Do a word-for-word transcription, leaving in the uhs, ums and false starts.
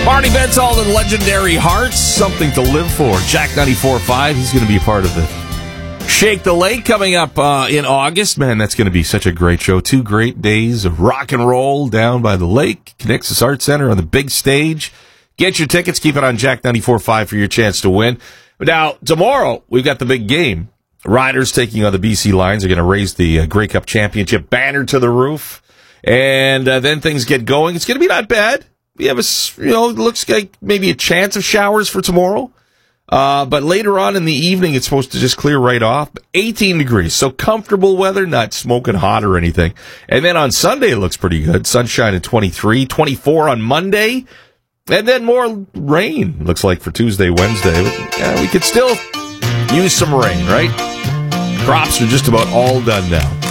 Marty Bentall and Legendary Hearts, something to live for. Jack ninety-four point five, he's going to be a part of the Shake the Lake coming up uh, in August. Man, that's going to be such a great show. Two great days of rock and roll down by the lake. Connexus Arts Center on the big stage. Get your tickets. Keep it on Jack ninety-four point five for your chance to win. But now, tomorrow, we've got the big game. Riders taking on the B C Lions are going to raise the uh, Grey Cup Championship banner to the roof. And uh, then things get going. It's going to be not bad. We have a, you know, it looks like maybe a chance of showers for tomorrow. Uh, but later on in the evening, it's supposed to just clear right off. eighteen degrees, so comfortable weather, not smoking hot or anything. And then on Sunday, it looks pretty good. Sunshine at twenty-three, twenty-four on Monday. And then more rain, looks like, for Tuesday, Wednesday. But, yeah, we could still use some rain, right? Crops are just about all done now.